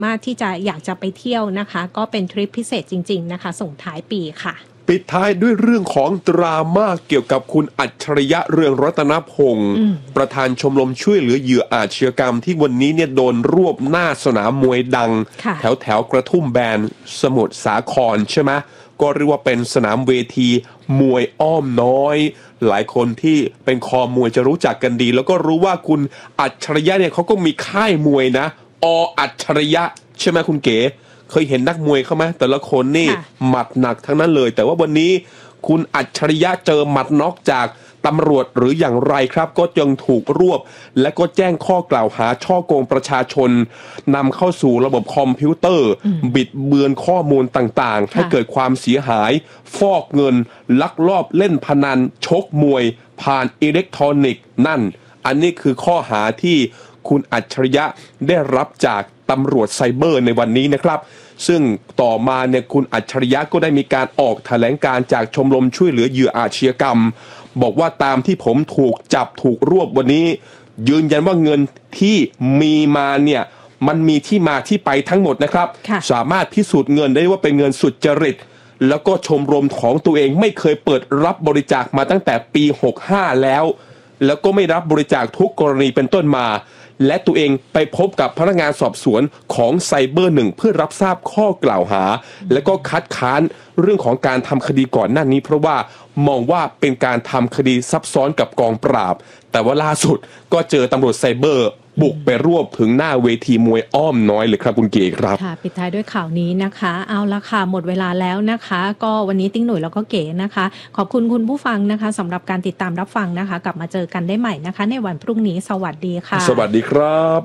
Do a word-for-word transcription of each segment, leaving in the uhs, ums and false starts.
มารถที่จะอยากจะไปเที่ยวนะคะก็เป็นทริปพิเศษจริงๆนะคะส่งท้ายปีค่ะปิดท้ายด้วยเรื่องของดราม่าเกี่ยวกับคุณอัจฉริยะเรืองรัตนพงศ์ประธานชมรมช่วยเหลือเหยื่ออาชญากรรมที่วันนี้เนี่ยโดนรวบหน้าสนามมวยดังแถวแถวกระทุ่มแบนสมุทรสาครใช่ไหมก็เรียกว่าเป็นสนามเวทีมวยอ้อมน้อยหลายคนที่เป็นคอมวยจะรู้จักกันดีแล้วก็รู้ว่าคุณอัจฉริยะเนี่ยเขาก็มีค่ายมวยนะออัจฉริยะใช่ไหมคุณเก๋เคยเห็นนักมวยเขาไหมแต่ละคนนี่หมัดหนักทั้งนั้นเลยแต่ว่าวันนี้คุณอัจฉริยะเจอหมัดน็อกจากตำรวจหรืออย่างไรครับก็ยังถูกรวบและก็แจ้งข้อกล่าวหาช่อโกงประชาชนนำเข้าสู่ระบบคอมพิวเตอร์บิดเบือนข้อมูลต่างๆให้เกิดความเสียหายฟอกเงินลักลอบเล่นพนันชกมวยผ่านอิเล็กทรอนิกส์นั่นอันนี้คือข้อหาที่คุณอัจฉริยะได้รับจากตำรวจไซเบอร์ในวันนี้นะครับซึ่งต่อมาเนี่ยคุณอัจฉริยะก็ได้มีการออกแถลงการจากชมรมช่วยเหลือเหยื่ออาชญากรรมบอกว่าตามที่ผมถูกจับถูกรวบวันนี้ยืนยันว่าเงินที่มีมาเนี่ยมันมีที่มาที่ไปทั้งหมดนะครับสามารถพิสูจน์เงินได้ว่าเป็นเงินสุจริตแล้วก็ชมรมของตัวเองไม่เคยเปิดรับบริจาคมาตั้งแต่ปีหกสิบห้าแล้วแล้วก็ไม่รับบริจาคทุกกรณีเป็นต้นมาและตัวเองไปพบกับพนักงานสอบสวนของไซเบอร์หนึ่งเพื่อรับทราบข้อกล่าวหาและก็คัดค้านเรื่องของการทำคดีก่อนหน้านี้เพราะว่ามองว่าเป็นการทำคดีซับซ้อนกับกองปราบแต่ว่าล่าสุดก็เจอตำรวจไซเบอร์บุกไปรวบถึงหน้าเวทีมวยอ้อมน้อยเลยครับคุณเก๋ครับค่ะปิดท้ายด้วยข่าวนี้นะคะเอาละค่ะหมดเวลาแล้วนะคะก็วันนี้ติ้งหนุ่ยแล้วก็เก๋นะคะขอบคุณคุณผู้ฟังนะคะสำหรับการติดตามรับฟังนะคะกลับมาเจอกันได้ใหม่นะคะในวันพรุ่งนี้สวัสดีค่ะสวัสดีครับ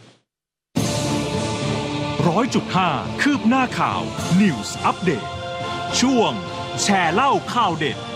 ร้อยจุดห้าคืบหน้าข่าว News Update ช่วงแชร์เล่าข่าวเด็ด